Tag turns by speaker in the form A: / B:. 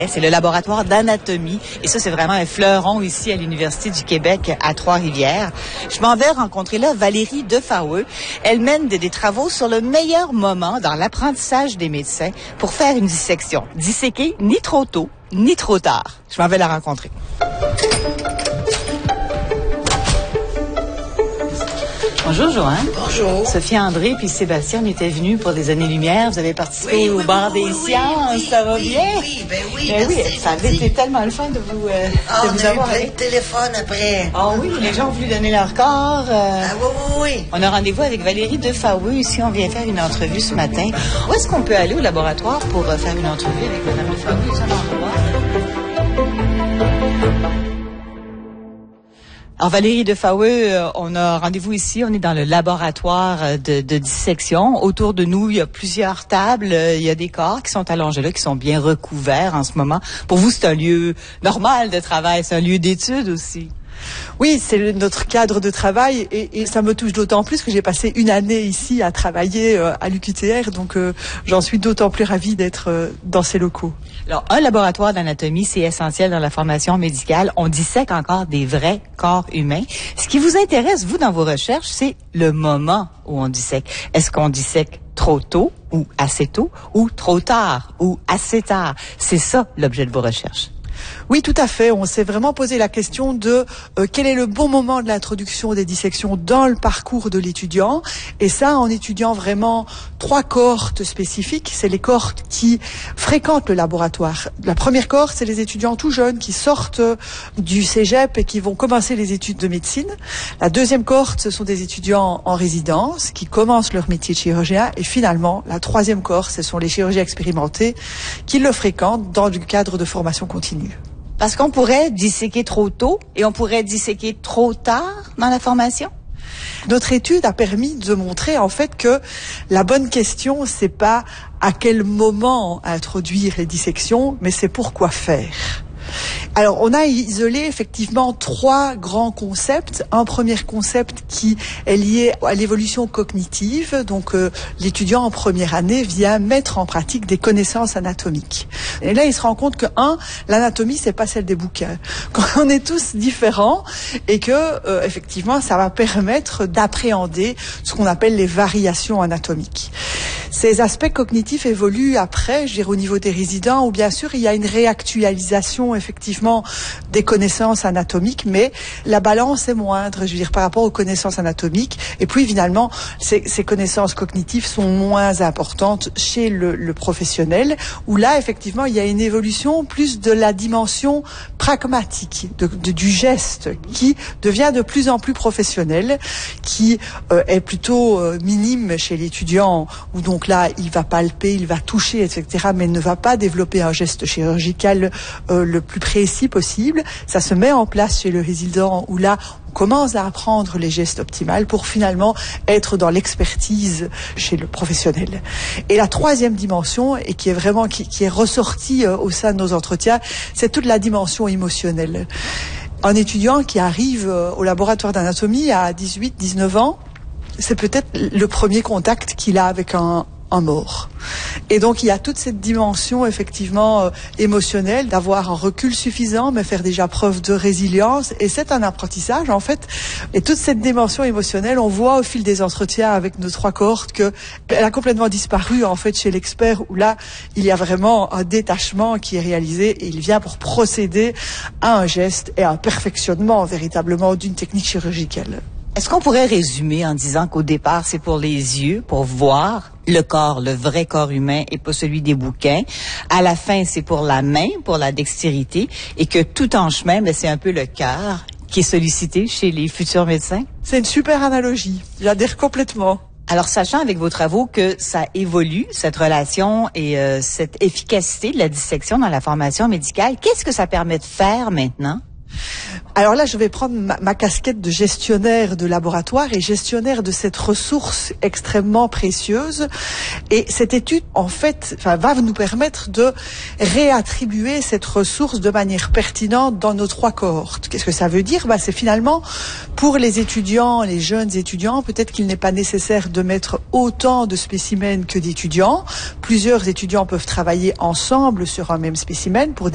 A: C'est le laboratoire d'anatomie et ça, c'est vraiment un fleuron ici à l'Université du Québec à Trois-Rivières. Je m'en vais rencontrer là Valérie Defaoueux. Elle mène des travaux sur le meilleur moment dans l'apprentissage des médecins pour faire une dissection. Disséquer ni trop tôt, ni trop tard. Je m'en vais la rencontrer. Bonjour Joanne.
B: Bonjour.
A: Sophie André puis Sébastien étaient venus pour des années-lumière. Vous avez participé au bar des sciences. Ça va bien?
B: Oui.
A: Ça avait été tellement le fun de vous,
B: on a
A: avoir.
B: eu plein de téléphones après.
A: Ah oui, les gens ont voulu donner leur corps.
B: Oui.
A: On a rendez-vous avec Valérie Defaoueux. Ici, on vient faire une entrevue ce matin. Où est-ce qu'on peut aller au laboratoire pour faire une entrevue avec Mme Defaoueux? C'est un endroit. Alors, Valérie Defaoueux, on a rendez-vous ici. On est dans le laboratoire de dissection. Autour de nous, il y a plusieurs tables. Il y a des corps qui sont allongés là, qui sont bien recouverts en ce moment. Pour vous, c'est un lieu normal de travail. C'est un lieu d'étude aussi.
C: Oui, c'est notre cadre de travail et ça me touche d'autant plus que j'ai passé une année ici à travailler à l'UQTR, donc j'en suis d'autant plus ravie d'être dans ces locaux.
A: Alors, un laboratoire d'anatomie, c'est essentiel dans la formation médicale. On dissèque encore des vrais corps humains. Ce qui vous intéresse, vous, dans vos recherches, c'est le moment où on dissèque. Est-ce qu'on dissèque trop tôt ou assez tôt ou trop tard ou assez tard? C'est ça l'objet de vos recherches.
C: Oui, tout à fait. On s'est vraiment posé la question de quel est le bon moment de l'introduction des dissections dans le parcours de l'étudiant. Et ça, en étudiant vraiment 3 cohortes spécifiques. C'est les cohortes qui fréquentent le laboratoire. La première cohorte, c'est les étudiants tout jeunes qui sortent du cégep et qui vont commencer les études de médecine. La deuxième cohorte, ce sont des étudiants en résidence qui commencent leur métier de chirurgien. Et finalement, la troisième cohorte, ce sont les chirurgiens expérimentés qui le fréquentent dans le cadre de formation continue.
A: Parce qu'on pourrait disséquer trop tôt et on pourrait disséquer trop tard dans la formation?
C: Notre étude a permis de montrer en fait que la bonne question, c'est pas à quel moment introduire les dissections, mais c'est pourquoi faire. Alors, on a isolé effectivement 3 grands concepts. Un premier concept qui est lié à l'évolution cognitive. Donc, l'étudiant en première année vient mettre en pratique des connaissances anatomiques. Et là, il se rend compte que, l'anatomie, c'est pas celle des bouquins. On est tous différents et que, effectivement, ça va permettre d'appréhender ce qu'on appelle les variations anatomiques. Ces aspects cognitifs évoluent après, je dirais, au niveau des résidents, où bien sûr, il y a une réactualisation, effectivement, des connaissances anatomiques, mais la balance est moindre, je veux dire, par rapport aux connaissances anatomiques. Et puis, finalement, ces connaissances cognitives sont moins importantes chez le professionnel, où là, effectivement, il y a une évolution plus de la dimension pragmatique, du geste, qui devient de plus en plus professionnel, qui est plutôt minime chez l'étudiant, où donc là, il va palper, il va toucher, etc., mais ne va pas développer un geste chirurgical le plus précis possible. Ça se met en place chez le résident, où là, on commence à apprendre les gestes optimaux pour finalement être dans l'expertise chez le professionnel. Et la troisième dimension, et qui est vraiment qui est ressortie au sein de nos entretiens, c'est toute la dimension émotionnelle. Un étudiant qui arrive au laboratoire d'anatomie à 18-19 ans, c'est peut-être le premier contact qu'il a avec un mort. Et donc, il y a toute cette dimension, effectivement, émotionnelle, d'avoir un recul suffisant, mais faire déjà preuve de résilience. Et c'est un apprentissage, en fait. Et toute cette dimension émotionnelle, on voit au fil des entretiens avec nos 3 cohortes qu'elle a complètement disparu, en fait, chez l'expert, où là, il y a vraiment un détachement qui est réalisé et il vient pour procéder à un geste et à un perfectionnement, véritablement, d'une technique chirurgicale.
A: Est-ce qu'on pourrait résumer en disant qu'au départ, c'est pour les yeux, pour voir le corps, le vrai corps humain et pas celui des bouquins. À la fin, c'est pour la main, pour la dextérité et que tout en chemin, c'est un peu le cœur qui est sollicité chez les futurs médecins?
C: C'est une super analogie. J'adhère complètement.
A: Alors, sachant avec vos travaux que ça évolue, cette relation et cette efficacité de la dissection dans la formation médicale, qu'est-ce que ça permet de faire maintenant?
C: Alors là, je vais prendre ma casquette de gestionnaire de laboratoire et gestionnaire de cette ressource extrêmement précieuse. Et cette étude, en fait, va nous permettre de réattribuer cette ressource de manière pertinente dans nos 3 cohortes. Qu'est-ce que ça veut dire? C'est finalement, pour les étudiants, les jeunes étudiants, peut-être qu'il n'est pas nécessaire de mettre autant de spécimens que d'étudiants. Plusieurs étudiants peuvent travailler ensemble sur un même spécimen pour